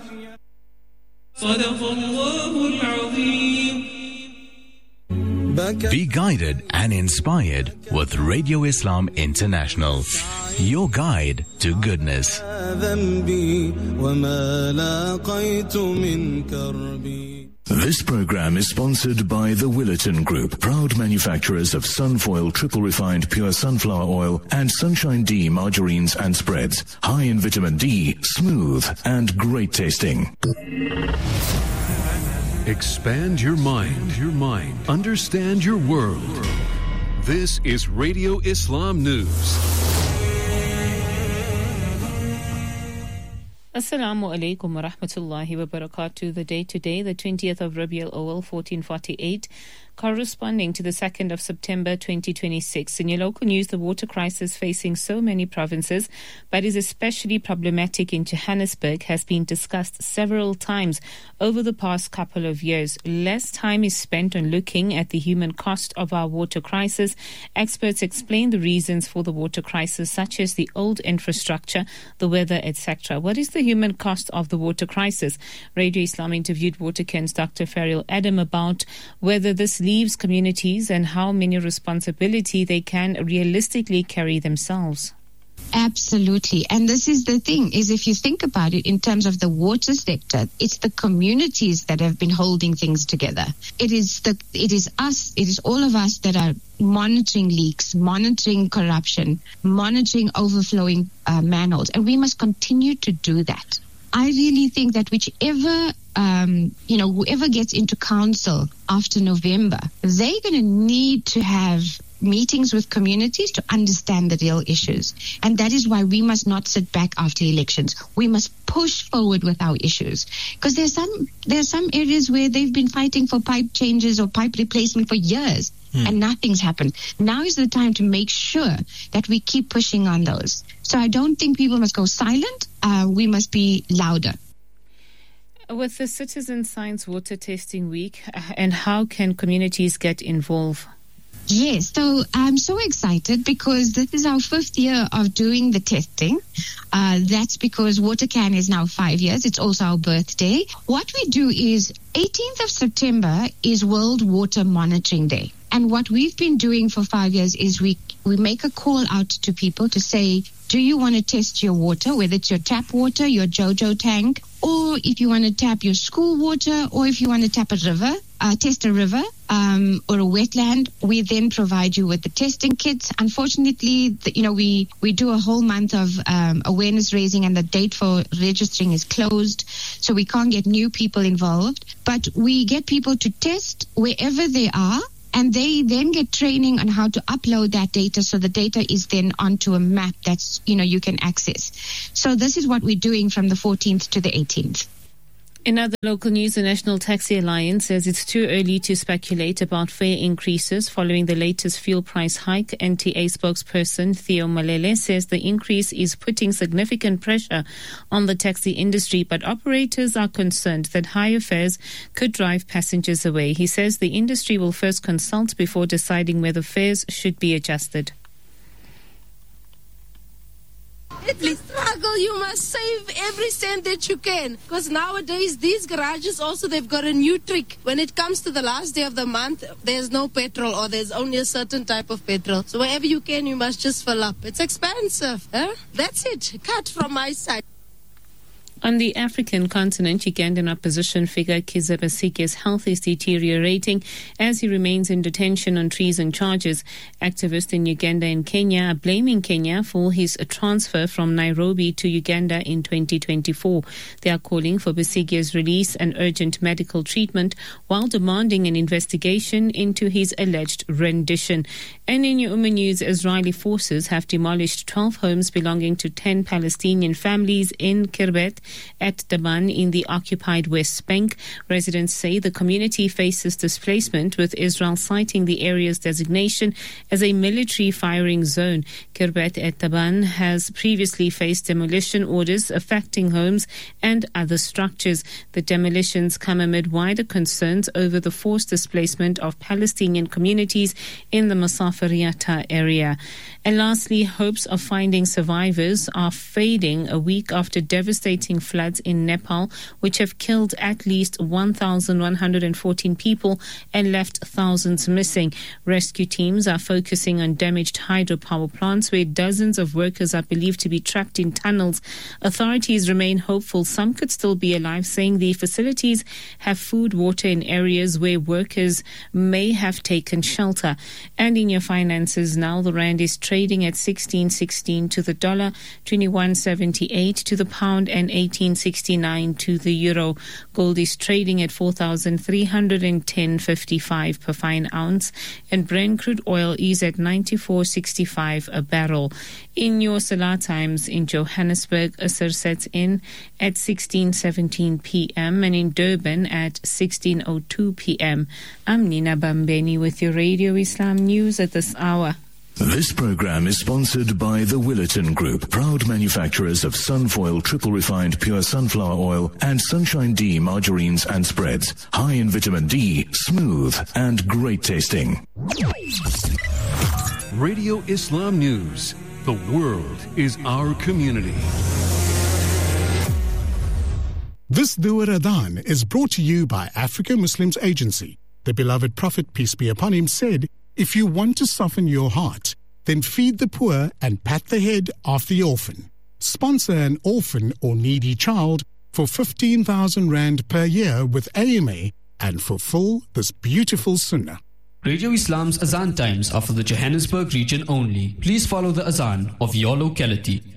صدق الله العظيم. Be guided and inspired with Radio Islam International, your guide to goodness. This program is sponsored by the Willerton Group, proud manufacturers of Sunfoil Triple Refined Pure Sunflower Oil and Sunshine D margarines and spreads. High in vitamin D, smooth and great tasting. Expand your mind. Understand your world. This is Radio Islam News. Assalamu alaikum wa rahmatullahi wa barakatuh. The day today, the 20th of Rabiul Awal 1448, corresponding to the 2nd of September 2026. In your local news, the water crisis facing so many provinces, but is especially problematic in Johannesburg, has been discussed several times over the past couple of years. Less time is spent on looking at the human cost of our water crisis. Experts explain the reasons for the water crisis, such as the old infrastructure, the weather, etc. What is the human cost of the water crisis? Radio Islam interviewed Waterken's Dr. Farrell Adam about whether this leaves communities and how many responsibility they can realistically carry themselves. Absolutely. And this is the thing, is if you think about it in terms of the water sector, it's the communities that have been holding things together. It is all of us that are monitoring leaks, monitoring corruption, monitoring overflowing manholes. And we must continue to do that. I really think that whoever gets into council after November, they're going to need to have meetings with communities to understand the real issues. And that is why we must not sit back after elections. We must push forward with our issues. Because there are some areas where they've been fighting for pipe changes or pipe replacement for years. And nothing's happened. Now is the time to make sure that we keep pushing on those. So I don't think people must go silent. We must be louder. With the Citizen Science Water Testing Week, and how can communities get involved? Yes, so I'm so excited because this is our 5th year of doing the testing. That's because WaterCan is now 5 years. It's also our birthday. What we do is 18th of September is World Water Monitoring Day. And what we've been doing for 5 years is we make a call out to people to say, do you want to test your water, whether it's your tap water, your JoJo tank, or if you want to tap your school water, or if you want to tap a river, test a river or a wetland. We then provide you with the testing kits. Unfortunately, we do a whole month of awareness raising, and the date for registering is closed, so we can't get new people involved. But we get people to test wherever they are, and they then get training on how to upload that data, so the data is then onto a map that's, you can access. So this is what we're doing from the 14th to the 18th. In other local news, the National Taxi Alliance says it's too early to speculate about fare increases following the latest fuel price hike. NTA spokesperson Theo Malele says the increase is putting significant pressure on the taxi industry, but operators are concerned that higher fares could drive passengers away. He says the industry will first consult before deciding whether fares should be adjusted. If you struggle, you must save every cent that you can. Because nowadays, these garages also, they've got a new trick. When it comes to the last day of the month, there's no petrol, or there's only a certain type of petrol. So wherever you can, you must just fill up. It's expensive. That's it. Cut from my side. On the African continent, Ugandan opposition figure Kizza Besigye's health is deteriorating as he remains in detention on treason charges. Activists in Uganda and Kenya are blaming Kenya for his transfer from Nairobi to Uganda in 2024. They are calling for Besigye's release and urgent medical treatment while demanding an investigation into his alleged rendition. And in Umm News, Israeli forces have demolished 12 homes belonging to 10 Palestinian families in Kirbet at Daman in the occupied West Bank. Residents say the community faces displacement, with Israel citing the area's designation as a military firing zone. Kirbet at Daman has previously faced demolition orders affecting homes and other structures. The demolitions come amid wider concerns over the forced displacement of Palestinian communities in the Masafa Safariata area. And lastly, hopes of finding survivors are fading a week after devastating floods in Nepal, which have killed at least 1,114 people and left thousands missing. Rescue teams are focusing on damaged hydropower plants where dozens of workers are believed to be trapped in tunnels. Authorities remain hopeful some could still be alive, saying the facilities have food, water in areas where workers may have taken shelter. And in your finances now, the rand is trading at 16.16 to the dollar, 21.78 to the pound and 18.69 to the euro. Gold is trading at 4,310.55 per fine ounce, and Brent crude oil is at 94.65 a barrel. In your Salah times in Johannesburg, Asr sets in at 16:17 p.m. and in Durban at 16:02 p.m. I'm Nina Bambeni with your Radio Islam News at this hour. This program is sponsored by the Willerton Group, proud manufacturers of Sunfoil triple refined pure sunflower oil and Sunshine D margarines and spreads. High in vitamin D, smooth and great tasting. Radio Islam News. The world is our community. This Dua Adhan is brought to you by Africa Muslims Agency. The beloved Prophet, peace be upon him, said, "If you want to soften your heart, then feed the poor and pat the head of the orphan. Sponsor an orphan or needy child for 15,000 Rand per year with AMA and fulfill this beautiful sunnah." Radio Islam's Azan times are for the Johannesburg region only. Please follow the Azan of your locality.